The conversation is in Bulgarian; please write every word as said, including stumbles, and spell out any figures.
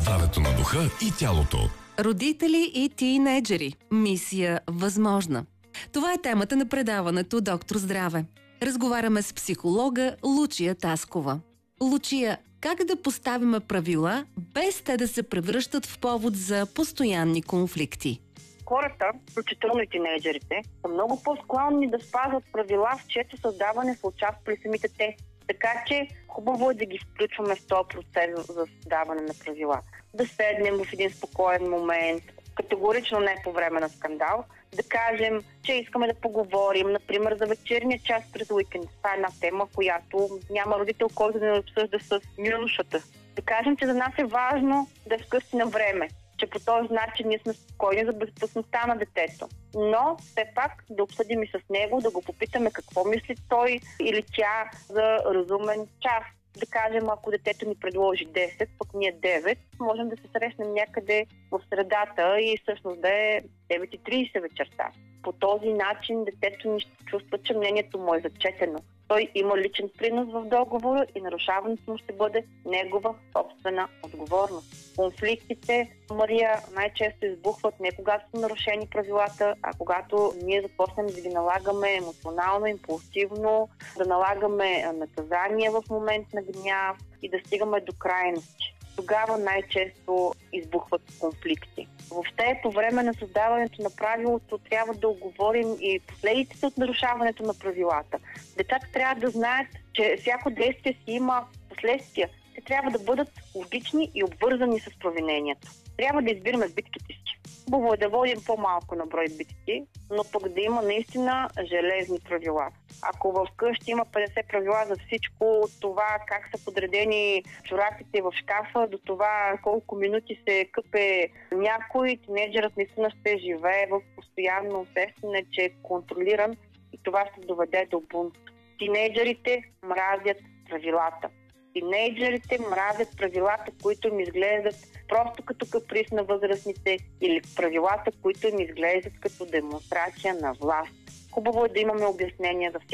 здравето на духа и тялото. Родители и тийнейджери. Мисия възможна. Това е темата на предаването Доктор Здраве. Разговаряме с психолога Лучия Таскова. Лучия, как да поставим правила, без те да се превръщат в повод за постоянни конфликти? Хората, включително и тинейджерите, са много по-склонни да спазват правила, в чието създаване са участвали самите те. Така че хубаво е да ги включваме в този процес за създаване на правила. Да седнем в един спокоен момент, категорично не по време на скандал, да кажем, че искаме да поговорим, например, за вечерния час през уикенд. Това е една тема, която няма родител, който да не обсъжда с юношата. Да кажем, че за нас е важно да е вкъщи на време, че по този начин ние сме спокойни за безопасността на детето. Но все пак да обсъдим и с него, да го попитаме какво мисли той или тя за разумен час. Да кажем, ако детето ни предложи десет, пък ние девет, можем да се срещнем някъде в средата и всъщност да е девет и трийсет вечерта. По този начин детето ни ще чувства, че мнението му е зачетено. Той има личен принос в договора и нарушаването му ще бъде негова собствена отговорност. Конфликтите, Мария, най-често избухват не когато са нарушени правилата, а когато ние започнем да ги налагаме емоционално, импулсивно, да налагаме наказания в момент на гняв и да стигаме до крайности. Тогава най-често избухват конфликти. Въобще, по време на създаването на правилото трябва да оговорим и последиците от нарушаването на правилата. Децата трябва да знаят, че всяко действие си има последствия. Те трябва да бъдат логични и обвързани с провинението. Трябва да избираме битките си. Хубаво е да водим по-малко на брой битки, но пък да има наистина железни правила. Ако в къщи има петдесет правила за всичко, от това как са подредени чорапите в шкафа, до това колко минути се къпе някой, тинейджерът наистина ще живее в постоянно усещане, че е контролиран и това ще доведе до бунт. Тинейджерите мразят правилата. Тинейджерите мразят правилата, които им изглеждат просто като каприз на възрастните или правилата, които им изглеждат като демонстрация на власт. Хубаво е да имаме обяснения за всяка